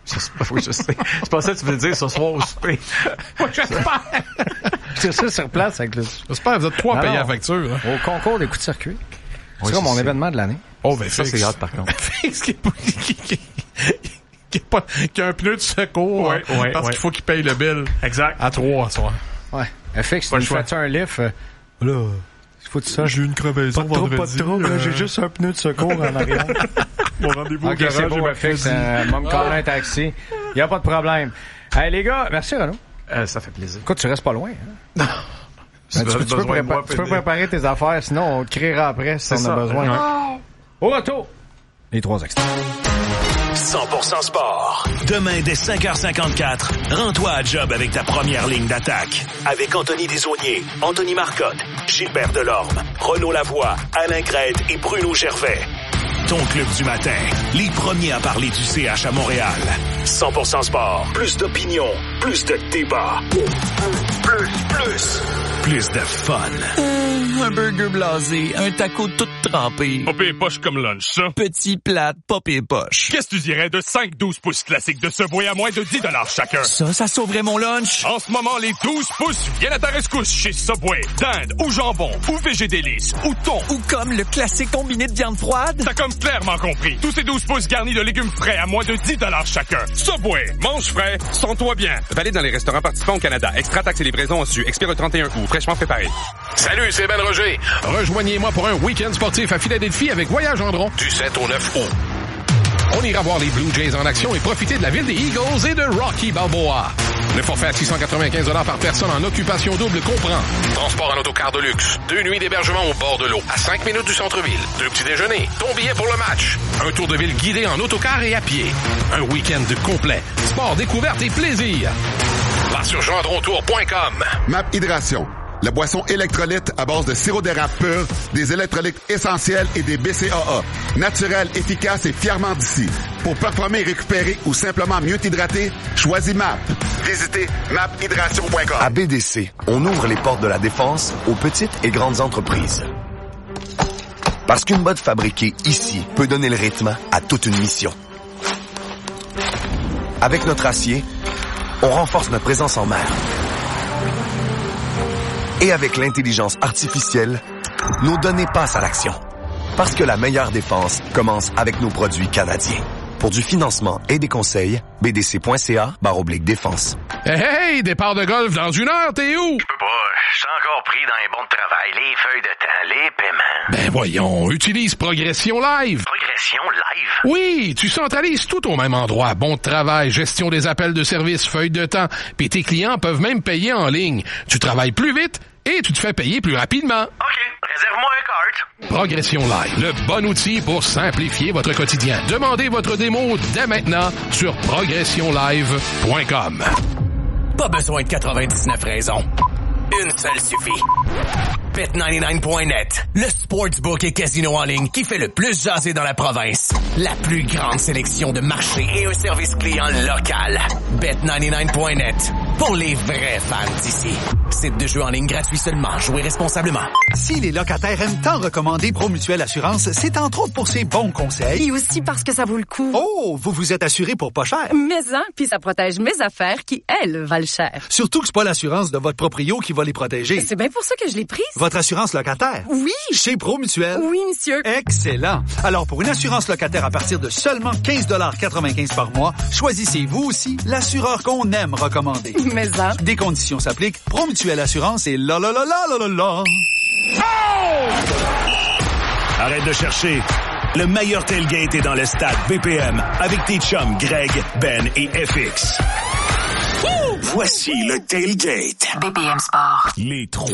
Oui, je sais. C'est pas ça que tu veux dire ce soir au souper. Moi, j'espère. C'est ça sur place avec le... J'espère que vous êtes 3 à payer la facture. Hein. Au concours des coups de circuit. Oui, c'est mon événement de l'année. Oh, ben, ça, c'est hâte, par contre. Fix qui a un pneu de secours. Parce qu'il faut qu'il paye le bill. Exact. À 3 soir. Ouais. FX, tu fais un lift. Là, faut de ça. J'ai eu une crevaison vendredi. Pas de trouble, j'ai juste un pneu de secours en arrière. Mon rendez-vous au garage, c'est bon, FX, va me coller un taxi. Y a pas de problème. Hey, les gars, merci, Renaud. Ça fait plaisir. Écoute, tu restes pas loin, hein? Non. Tu peux préparer tes affaires, sinon on te criera après si on a besoin. Ouais. Au retour, les 3 extraits. 100% sport. Demain, dès 5h54, rends-toi à job avec ta première ligne d'attaque. Avec Anthony Desaulniers, Anthony Marcotte, Gilbert Delorme, Renaud Lavoie, Alain Crête et Bruno Gervais. Ton club du matin, les premiers à parler du CH à Montréal. 100% sport, plus d'opinion, plus de débat. Plus de fun. Un burger blasé, un taco tout trempé. Popé poche comme lunch, ça. Petit plat, popé poche. Qu'est-ce que tu dirais de 5-12 pouces classiques de Subway à moins de 10$ chacun? Ça sauverait mon lunch. En ce moment, les 12 pouces viennent à ta rescousse chez Subway. Dinde, ou jambon, ou végédélice, ou thon. Ou comme le classique combiné de viande froide. T'as comme clairement compris. Tous ces 12 pouces garnis de légumes frais à moins de 10$ chacun. Subway, mange frais, sens-toi bien. Valide dans les restaurants participants au Canada. Extra taxes et livraison en su. Expire le 31 août. Fraîchement préparé. Salut, c'est Ben Roger. Rejoignez-moi pour un week-end sportif à Philadelphie avec Voyage Gendron. Du 7 au 9 août. On ira voir les Blue Jays en action et profiter de la ville des Eagles et de Rocky Balboa. Le forfait à 695$ par personne en occupation double comprend transport en autocar de luxe, 2 nuits d'hébergement au bord de l'eau, à 5 minutes du centre-ville, 2 petits déjeuners, ton billet pour le match, un tour de ville guidé en autocar et à pied, un week-end complet, sport, découverte et plaisir. Va sur gendrontour.com. MAP Hydration. La boisson électrolyte à base de sirop d'érable pur, des électrolytes essentiels et des BCAA. Naturel, efficace et fièrement d'ici. Pour performer, récupérer ou simplement mieux t'hydrater, choisis MAP. Visitez maphydration.com. À BDC, on ouvre les portes de la défense aux petites et grandes entreprises. Parce qu'une botte fabriquée ici peut donner le rythme à toute une mission. Avec notre acier, on renforce notre présence en mer. Et avec l'intelligence artificielle, nos données passent à l'action. Parce que la meilleure défense commence avec nos produits canadiens. Pour du financement et des conseils, bdc.ca/défense. Hey, départ de golf dans 1 heure, t'es où? Je peux pas, je suis encore pris dans les bons de travail, les feuilles de temps, les paiements. Ben voyons, utilise Progression Live. Progression Live? Oui, tu centralises tout au même endroit. Bon de travail, gestion des appels de service, feuilles de temps, puis tes clients peuvent même payer en ligne. Tu travailles plus vite et tu te fais payer plus rapidement. OK, réserve-moi un cart. Progression Live, le bon outil pour simplifier votre quotidien. Demandez votre démo dès maintenant sur progressionlive.com. Pas besoin de 99 raisons. Une seule suffit. Bet99.net, le sportsbook et casino en ligne qui fait le plus jaser dans la province. La plus grande sélection de marchés et un service client local. Bet99.net, pour les vrais fans d'ici. Site de jeu en ligne gratuit seulement. Jouez responsablement. Si les locataires aiment tant recommander Promutuelle Assurance, c'est entre autres pour ses bons conseils. Et aussi parce que ça vaut le coup. Oh, vous vous êtes assuré pour pas cher. Mais puis ça protège mes affaires qui, elles, valent cher. Surtout que c'est pas l'assurance de votre proprio qui va les protéger. C'est bien pour ça que je l'ai prise. Votre assurance locataire? Oui. Chez Promutuelle? Oui, monsieur. Excellent. Alors, pour une assurance locataire à partir de seulement 15,95$ par mois, choisissez vous aussi l'assureur qu'on aime recommander. Mais des conditions s'appliquent. Promutuelle Assurance et la la la la la la la. Oh! Arrête de chercher. Le meilleur tailgate est dans le stade BPM avec tes chums Greg, Ben et FX. Voici le tailgate. BPM Sport. Les 3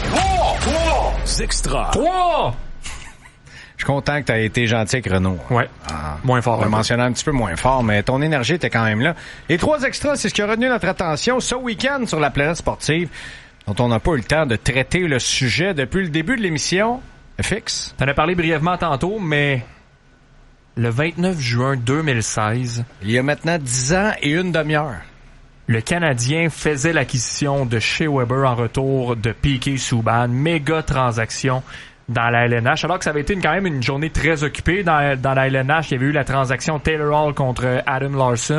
extras. 3! Je suis content que tu aies été gentil avec Renaud. Ouais. Moins fort. On l'a mentionné un petit peu moins fort, mais ton énergie était quand même là. Les 3 extras, c'est ce qui a retenu notre attention ce week-end sur la planète sportive, dont on n'a pas eu le temps de traiter le sujet depuis le début de l'émission. FX. T'en as parlé brièvement tantôt, mais le 29 juin 2016... Il y a maintenant 10 ans et une demi-heure. Le Canadien faisait l'acquisition de Shea Weber en retour de Piquet Subban. Méga transaction dans la LNH, alors que ça avait été quand même une journée très occupée dans la LNH. Il y avait eu la transaction Taylor Hall contre Adam Larson.